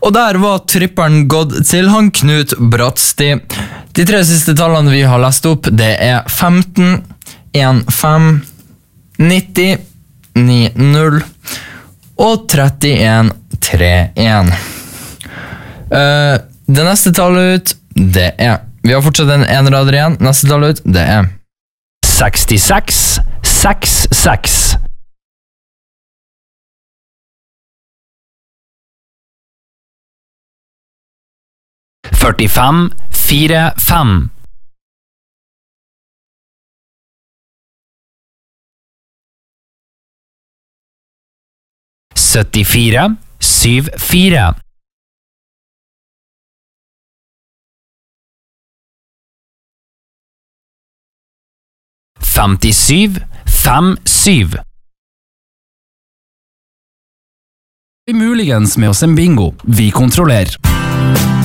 Og der var tripperen gått til han Knut Bratsti. De 3 siste tallene vi har lest opp, det er 15, 15, 90, 90 og 31, 31. Det neste tallet ut, det er... Vi har fortsatt en enrader igjen. Neste tallet ut, det er... 66, 66. 45, 4, 5. 74, 7, 4. 57, 5, 7. Muligens med oss en bingo. Vi kontrollerer.